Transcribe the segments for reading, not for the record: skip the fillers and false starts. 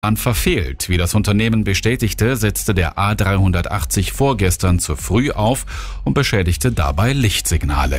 verfehlt. Wie das Unternehmen bestätigte, setzte der A380 vorgestern zu früh auf und beschädigte dabei Lichtsignale.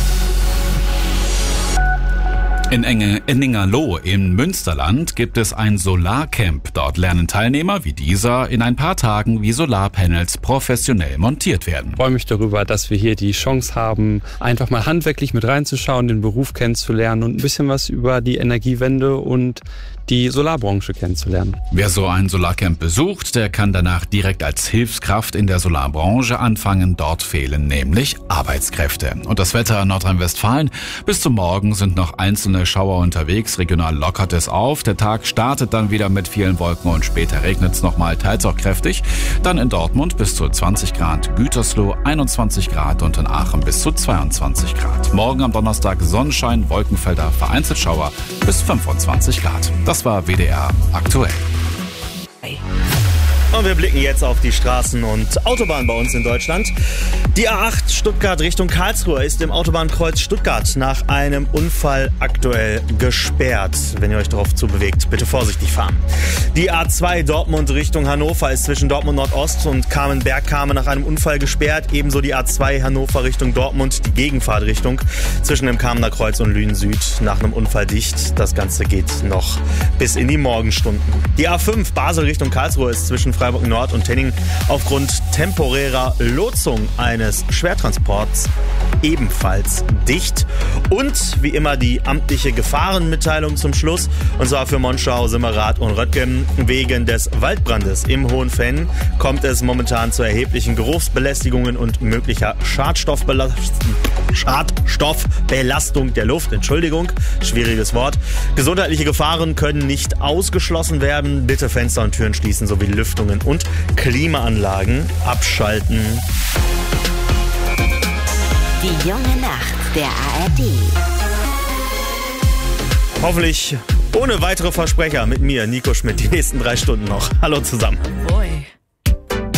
In Enningerloh im Münsterland gibt es ein Solarcamp. Dort lernen Teilnehmer wie dieser in ein paar Tagen, wie Solarpanels professionell montiert werden. Ich freue mich darüber, dass wir hier die Chance haben, einfach mal handwerklich mit reinzuschauen, den Beruf kennenzulernen und ein bisschen was über die Energiewende und die Solarbranche kennenzulernen. Wer so ein Solarcamp besucht, der kann danach direkt als Hilfskraft in der Solarbranche anfangen. Dort fehlen nämlich Arbeitskräfte. Und das Wetter in Nordrhein-Westfalen: bis zum Morgen sind noch einzelne Schauer unterwegs. Regional lockert es auf. Der Tag startet dann wieder mit vielen Wolken und später regnet es nochmal, teils auch kräftig. Dann in Dortmund bis zu 20 Grad, Gütersloh 21 Grad und in Aachen bis zu 22 Grad. Morgen am Donnerstag Sonnenschein, Wolkenfelder, vereinzelt Schauer bis 25 Grad. Das war WDR aktuell. Und wir blicken jetzt auf die Straßen und Autobahnen bei uns in Deutschland. Die A8 Stuttgart Richtung Karlsruhe ist im Autobahnkreuz Stuttgart nach einem Unfall aktuell gesperrt. Wenn ihr euch darauf zubewegt, bitte vorsichtig fahren. Die A2 Dortmund Richtung Hannover ist zwischen Dortmund Nordost und Kamenberg-Kame nach einem Unfall gesperrt. Ebenso die A2 Hannover Richtung Dortmund, die Gegenfahrtrichtung zwischen dem Kamener Kreuz und Lünen Süd nach einem Unfall dicht. Das Ganze geht noch bis in die Morgenstunden. Die A5 Basel Richtung Karlsruhe ist zwischen Freiburg Nord und Henning aufgrund temporärer Lotsung eines Schwertransports ebenfalls dicht. Und wie immer die amtliche Gefahrenmitteilung zum Schluss, und zwar für Monschau, Simmerath und Röttgen. Wegen des Waldbrandes im Hohenfenn kommt es momentan zu erheblichen Geruchsbelästigungen und möglicher Schadstoffbelastung der Luft. Schwieriges Wort. Gesundheitliche Gefahren können nicht ausgeschlossen werden. Bitte Fenster und Türen schließen sowie Lüftungen und Klimaanlagen abschalten. Die junge Nacht der ARD. Hoffentlich ohne weitere Versprecher mit mir, Nico Schmidt, die nächsten 3 Stunden noch. Hallo zusammen. Boy.